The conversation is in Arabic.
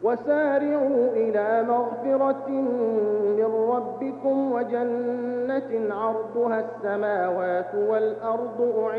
وسارعوا إلى مغفرة من ربكم وجنة عرضها السماوات والأرض